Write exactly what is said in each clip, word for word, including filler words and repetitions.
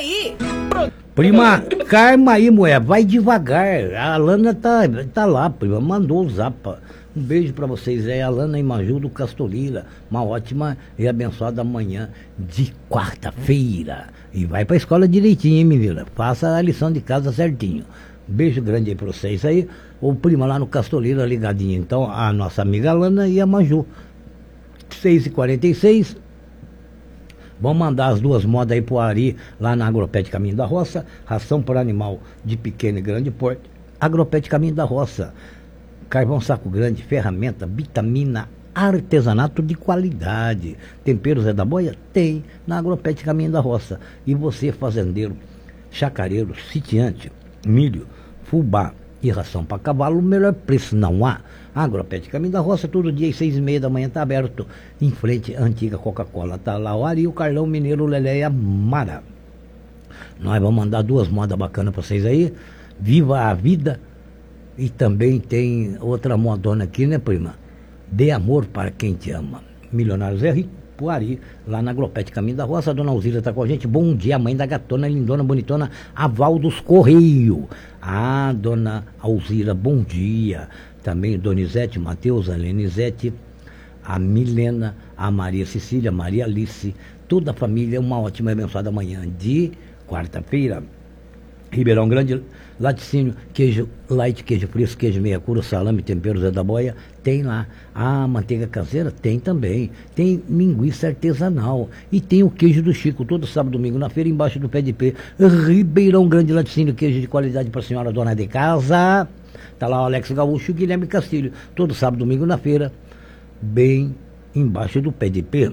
aí. Prima, calma aí, mulher, vai devagar. A Alana tá, tá lá, prima, mandou o zapa. Um beijo pra vocês, é a Alana Imaju do Castolira. Uma ótima e abençoada manhã de quarta-feira. E vai pra escola direitinho, hein, menina? Faça a lição de casa certinho. Um beijo grande aí pra vocês aí. O prima lá no Castolira ligadinho. Então, a nossa amiga Alana e a Maju. seis e quarenta e seis. Vamos mandar as duas modas aí pro Ari, lá na Agropet Caminho da Roça. Ração para animal de pequeno e grande porte. Agropet Caminho da Roça. Carvão saco grande, ferramenta, vitamina, artesanato de qualidade. Tempero Zé da Boia? Tem, na Agropet Caminho da Roça. E você, fazendeiro, chacareiro, sitiante, milho, fubá e ração para cavalo, o melhor preço não há. Agropet Caminho da Roça, todo dia às seis e meia da manhã está aberto, em frente à antiga Coca-Cola. Está lá o Ari e o Carlão Mineiro Leleia Mara. Nós vamos mandar duas modas bacanas para vocês aí. Viva a vida. E também tem outra modona aqui, né, prima? Dê amor para quem te ama. Milionário Zé Rico, Puari, lá na Agropet Caminho da Roça. A dona Alzira está com a gente. Bom dia, mãe da gatona, lindona, bonitona, Aval dos Correios. Ah, dona Alzira, bom dia. Também Donizete, Matheus, a Lenizete, a Milena, a Maria Cecília, Maria Alice, toda a família, uma ótima e abençoada manhã de quarta-feira. Ribeirão Grande, laticínio, queijo light, queijo fresco, queijo meia cura, salame, tempero Zé da Boia, tem lá. Ah, manteiga caseira? Tem também. Tem linguiça artesanal. E tem o queijo do Chico, todo sábado e domingo na feira, embaixo do pé de pé. Ribeirão Grande, laticínio, queijo de qualidade para a senhora dona de casa. Tá lá o Alex Gaúcho e o Guilherme Castilho, todo sábado e domingo na feira, bem embaixo do pé de pé.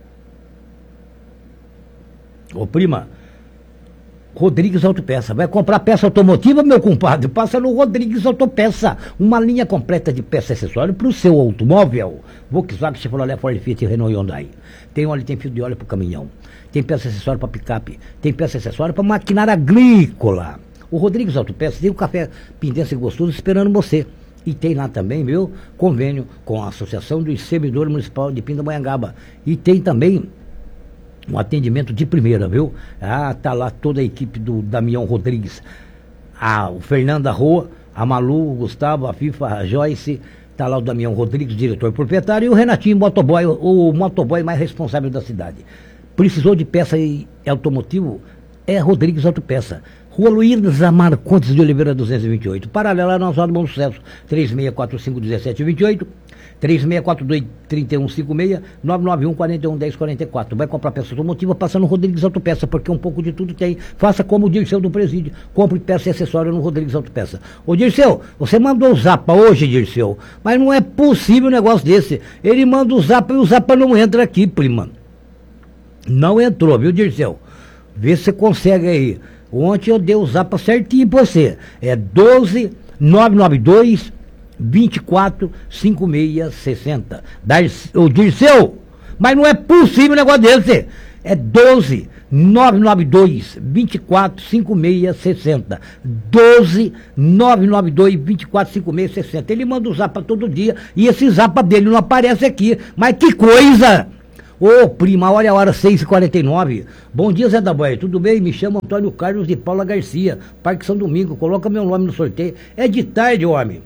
Ô prima, Rodrigues Autopeça, vai comprar peça automotiva, meu compadre? Passa no Rodrigues Autopeça, uma linha completa de peça e acessório para o seu automóvel. Volkswagen, Chevrolet, Ford, Fiat, Renault e Hyundai. Tem óleo, tem fio de óleo para o caminhão, tem peça e acessório para picape, tem peça e acessório para maquinária agrícola. O Rodrigues Autopeça tem um café pindense gostoso esperando você. E tem lá também, viu, convênio com a Associação do Servidor Municipal de Pindamonhangaba. E tem também um atendimento de primeira, viu? Ah, tá lá toda a equipe do Damião Rodrigues. Ah, o Fernando Arroa, a Malu, o Gustavo, a FIFA, a Joyce. Tá lá o Damião Rodrigues, diretor proprietário, e o Renatinho, motoboy, o motoboy mais responsável da cidade. Precisou de peça e automotivo? É Rodrigues Autopeça. Rua Luísa Marcondes de Oliveira duzentos e vinte e oito, paralela na Oswaldo Bom Sucesso, três seis quatro cinco um sete dois oito, três seis quatro dois três um cinco seis, nove nove um quatro um um zero quatro quatro. Vai comprar peça automotiva, passa no Rodrigues Autopeça, porque um pouco de tudo tem. Faça como o Dirceu do Presídio, compre peça e acessório no Rodrigues Autopeça. Ô Dirceu, você mandou o Zapa hoje, Dirceu, mas não é possível um negócio desse. Ele manda o Zapa e o Zapa não entra aqui, prima. Não entrou, viu, Dirceu? Vê se você consegue aí. Ontem eu dei o Zapa certinho pra você. É doze nove nove dois vinte e quatro cinquenta e seis sessenta. O Dirceu, mas não é possível um negócio desse. É doze nove nove dois vinte e quatro cinquenta e seis sessenta. doze nove nove dois vinte e quatro cinquenta e seis sessenta. Ele manda o Zapa todo dia e esse Zapa dele não aparece aqui. Mas que coisa! Ô, oh, prima, olha a hora, seis e quarenta e nove. Bom dia, Zé da Boia, tudo bem? Me chamo Antônio Carlos de Paula Garcia, Parque São Domingo. Coloca meu nome no sorteio. É de tarde, homem.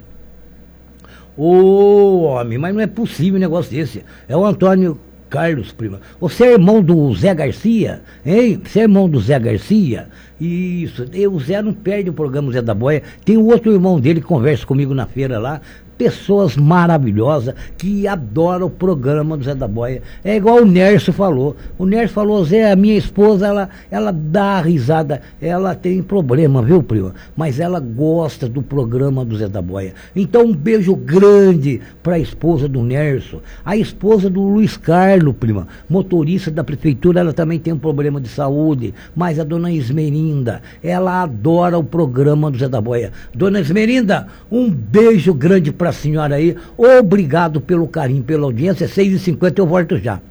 Ô, oh, homem, mas não é possível um negócio desse. É o Antônio Carlos, prima. Você é irmão do Zé Garcia? Hein? Você é irmão do Zé Garcia? Isso. E o Zé não perde o programa Zé da Boia. Tem um outro irmão dele que conversa comigo na feira lá. Pessoas maravilhosas que adoram o programa do Zé da Boia. É igual o Nércio falou. O Nércio falou, Zé, a minha esposa, ela, ela dá risada. Ela tem problema, viu, prima? Mas ela gosta do programa do Zé da Boia. Então um beijo grande para a esposa do Nércio. A esposa do Luiz Carlos, prima. Motorista da prefeitura, ela também tem um problema de saúde. Mas a dona Esmerinda, ela adora o programa do Zé da Boia. Dona Esmerinda, um beijo grande para a senhora aí, obrigado pelo carinho, pela audiência. Seis e cinquenta eu volto já.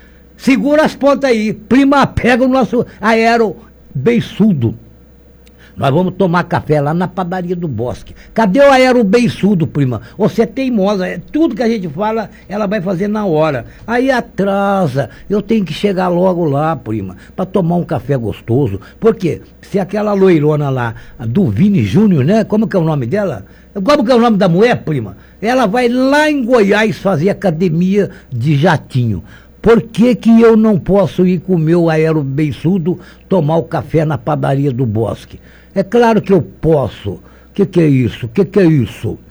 Segura as pontas aí, prima, pega o nosso aero beiçudo. Nós vamos tomar café lá na padaria do Bosque. Cadê o Aero Beiçudo, prima? Você é teimosa, é, tudo que a gente fala, ela vai fazer na hora. Aí atrasa, eu tenho que chegar logo lá, prima, para tomar um café gostoso. Por quê? Se aquela loirona lá, a do Vini Júnior, né? Como que é o nome dela? Como que é o nome da mulher, prima? Ela vai lá em Goiás fazer academia de jatinho. Por que que eu não posso ir com o meu Aero Beiçudo tomar o café na padaria do Bosque? É claro que eu posso. O que que é isso? O que que é isso?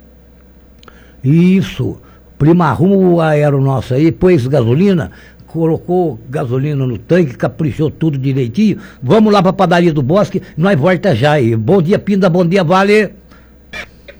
Isso. Prima, arruma o aero nosso aí, pôs gasolina, colocou gasolina no tanque, caprichou tudo direitinho. Vamos lá pra padaria do Bosque, nós volta já aí. Bom dia, Pinda, bom dia, Vale.